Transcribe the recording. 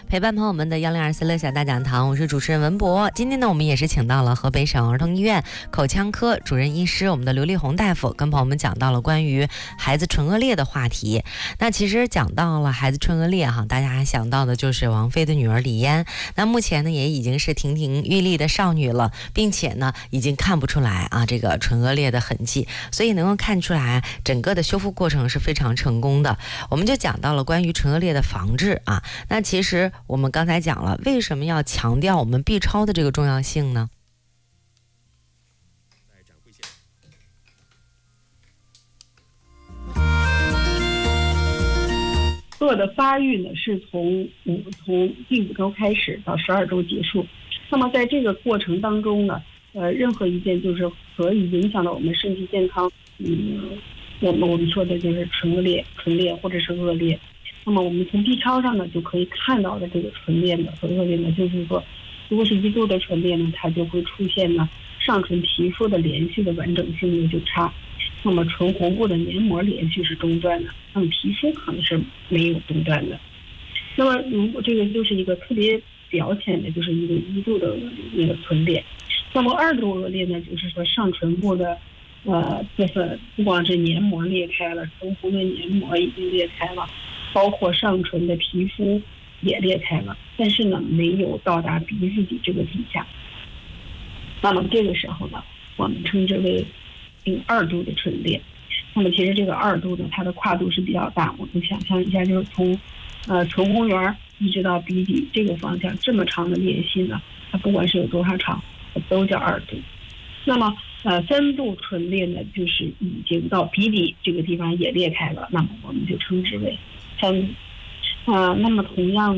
陪伴朋友们的1024乐小大讲堂，我是主持人文博。今天呢，我们也是请到了河北省儿童医院口腔科主任医师我们的刘丽红大夫，跟朋友们讲到了关于孩子唇腭裂的话题。那其实讲到了孩子唇腭裂哈，大家想到的就是王菲的女儿李嫣。那目前呢，也已经是亭亭玉立的少女了，并且呢，已经看不出来啊这个唇腭裂的痕迹，所以能够看出来整个的修复过程是非常成功的。我们就讲到了关于唇腭裂的防治啊。那其实我们刚才讲了，为什么要强调我们 B 超的这个重要性呢？ 所有的发育呢是从第5周开始到12周结束。那么在这个过程当中呢，任何一件就是可以影响到我们身体健康，我们说的就是唇裂或者是腭裂。那么我们从 B 超上呢就可以看到的这个唇裂呢和腭裂呢，就是说，如果是1度的唇裂呢，它就会出现呢上唇皮肤的连续的完整性呢就差，那么唇红部的黏膜连续是中断的，那么皮肤可能是没有中断的。那么如果这个就是一个特别表浅的，就是一个1度的那个唇裂。那么2度腭裂呢，就是说上唇部的就是不光是黏膜裂开了，唇红的黏膜已经裂开了，包括上唇的皮肤也裂开了，但是呢没有到达鼻子底这个底下。那么这个时候呢，我们称之为2度的唇裂。那么其实这个2度呢，它的跨度是比较大，我们想象一下，就是从唇红缘一直到鼻底这个方向这么长的裂隙呢，它不管是有多少长，都叫2度。那么3度唇裂呢，就是已经到鼻底这个地方也裂开了，那么我们就称之为3度。那么同样